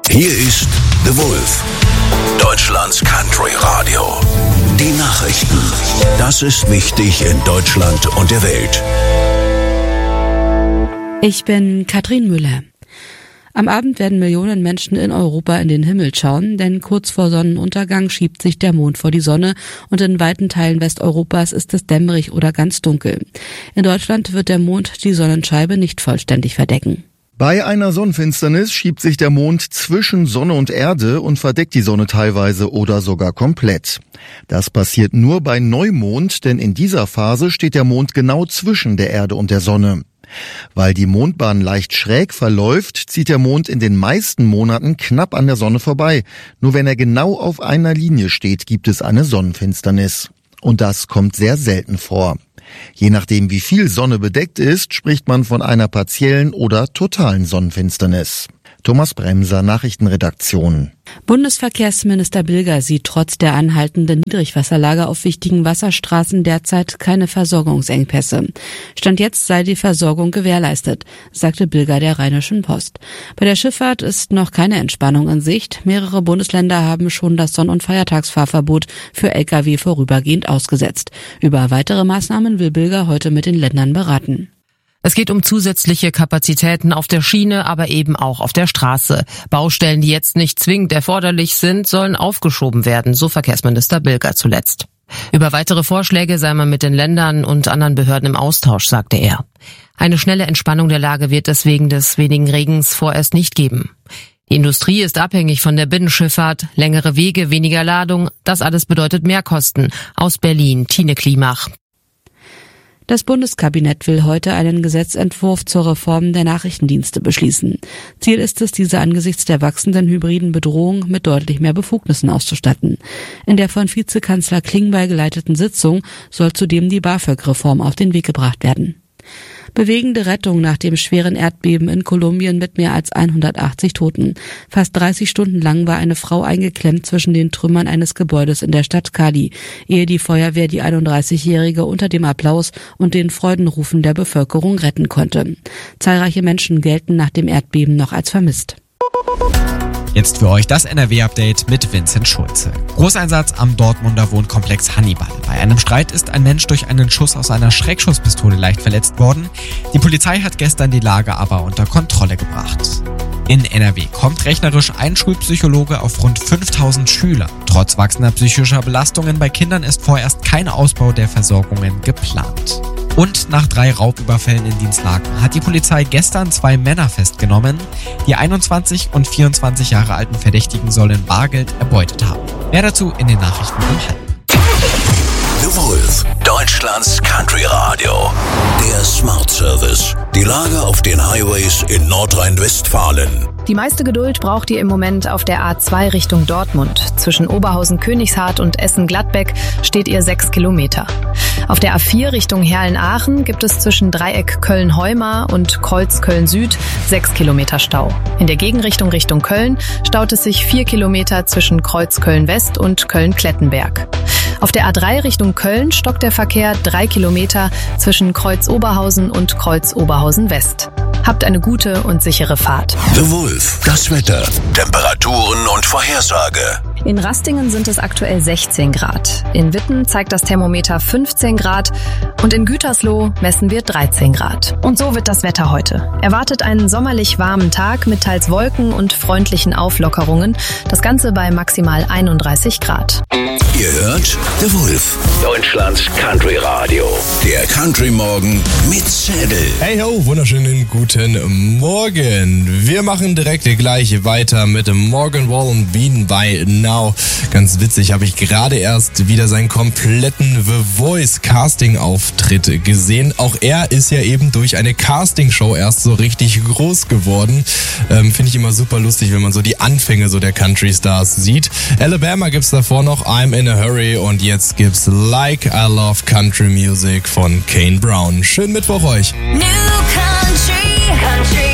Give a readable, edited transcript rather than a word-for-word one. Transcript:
Hier ist The Wolf, Deutschlands Country Radio. Die Nachrichten. Das ist wichtig in Deutschland und der Welt. Ich bin Katrin Müller. Am Abend werden Millionen Menschen in Europa in den Himmel schauen, denn kurz vor Sonnenuntergang schiebt sich der Mond vor die Sonne und in weiten Teilen Westeuropas ist es dämmerig oder ganz dunkel. In Deutschland wird der Mond die Sonnenscheibe nicht vollständig verdecken. Bei einer Sonnenfinsternis schiebt sich der Mond zwischen Sonne und Erde und verdeckt die Sonne teilweise oder sogar komplett. Das passiert nur bei Neumond, denn in dieser Phase steht der Mond genau zwischen der Erde und der Sonne. Weil die Mondbahn leicht schräg verläuft, zieht der Mond in den meisten Monaten knapp an der Sonne vorbei. Nur wenn er genau auf einer Linie steht, gibt es eine Sonnenfinsternis. Und das kommt sehr selten vor. Je nachdem, wie viel Sonne bedeckt ist, spricht man von einer partiellen oder totalen Sonnenfinsternis. Thomas Bremser, Nachrichtenredaktion. Bundesverkehrsminister Bilger sieht trotz der anhaltenden Niedrigwasserlage auf wichtigen Wasserstraßen derzeit keine Versorgungsengpässe. Stand jetzt sei die Versorgung gewährleistet, sagte Bilger der Rheinischen Post. Bei der Schifffahrt ist noch keine Entspannung in Sicht. Mehrere Bundesländer haben schon das Sonn- und Feiertagsfahrverbot für Lkw vorübergehend ausgesetzt. Über weitere Maßnahmen will Bilger heute mit den Ländern beraten. Es geht um zusätzliche Kapazitäten auf der Schiene, aber eben auch auf der Straße. Baustellen, die jetzt nicht zwingend erforderlich sind, sollen aufgeschoben werden, so Verkehrsminister Bilger zuletzt. Über weitere Vorschläge sei man mit den Ländern und anderen Behörden im Austausch, sagte er. Eine schnelle Entspannung der Lage wird es wegen des wenigen Regens vorerst nicht geben. Die Industrie ist abhängig von der Binnenschifffahrt, längere Wege, weniger Ladung, das alles bedeutet Mehrkosten. Aus Berlin, Tine Klimach. Das Bundeskabinett will heute einen Gesetzentwurf zur Reform der Nachrichtendienste beschließen. Ziel ist es, diese angesichts der wachsenden hybriden Bedrohung mit deutlich mehr Befugnissen auszustatten. In der von Vizekanzler Klingbeil geleiteten Sitzung soll zudem die BAföG-Reform auf den Weg gebracht werden. Bewegende Rettung nach dem schweren Erdbeben in Kolumbien mit mehr als 180 Toten. Fast 30 Stunden lang war eine Frau eingeklemmt zwischen den Trümmern eines Gebäudes in der Stadt Cali, ehe die Feuerwehr die 31-Jährige unter dem Applaus und den Freudenrufen der Bevölkerung retten konnte. Zahlreiche Menschen gelten nach dem Erdbeben noch als vermisst. Jetzt für euch das NRW-Update mit Vincent Schulze. Großeinsatz am Dortmunder Wohnkomplex Hannibal. Bei einem Streit ist ein Mensch durch einen Schuss aus einer Schreckschusspistole leicht verletzt worden. Die Polizei hat gestern die Lage aber unter Kontrolle gebracht. In NRW kommt rechnerisch ein Schulpsychologe auf rund 5000 Schüler. Trotz wachsender psychischer Belastungen bei Kindern ist vorerst kein Ausbau der Versorgungen geplant. Und nach 3 Raubüberfällen in Dienstlaken hat die Polizei gestern 2 Männer festgenommen. Die 21 und 24 Jahre alten Verdächtigen sollen Bargeld erbeutet haben. Mehr dazu in den Nachrichten um 12:30. The Wolf, Deutschlands Country Radio. Der Smart Service. Die Lage auf den Highways in Nordrhein-Westfalen. Die meiste Geduld braucht ihr im Moment auf der A2 Richtung Dortmund. Zwischen Oberhausen-Königshardt und Essen-Gladbeck steht ihr 6 Kilometer. Auf der A4 Richtung Herlen-Aachen gibt es zwischen Dreieck Köln-Heumar und Kreuz Köln-Süd 6 Kilometer Stau. In der Gegenrichtung Richtung Köln staut es sich 4 Kilometer zwischen Kreuz Köln-West und Köln-Klettenberg. Auf der A3 Richtung Köln stockt der Verkehr 3 Kilometer zwischen Kreuz Oberhausen und Kreuz Oberhausen West. Habt eine gute und sichere Fahrt. The Wolf, das Wetter, Temperaturen und Vorhersage. In Rastingen sind es aktuell 16 Grad. In Witten zeigt das Thermometer 15 Grad und in Gütersloh messen wir 13 Grad. Und so wird das Wetter heute. Erwartet einen sommerlich warmen Tag mit teils Wolken und freundlichen Auflockerungen. Das Ganze bei maximal 31 Grad. Ihr hört The Wolf, Deutschlands Country Radio. Der Country Morgen mit Zedel. Hey ho, wunderschönen guten Morgen. Wir machen direkt gleich weiter mit Morgan Wallen Bean by Now. Ganz witzig, habe ich gerade erst wieder seinen kompletten The Voice Casting-Auftritt gesehen. Auch er ist ja eben durch eine Castingshow erst so richtig groß geworden. Finde ich immer super lustig, wenn man so die Anfänge so der Country Stars sieht. Alabama gibt's davor noch I'm in a Hurry und jetzt gibt's Like I Love Country Music von Kane Brown. Schönen Mittwoch euch. New country.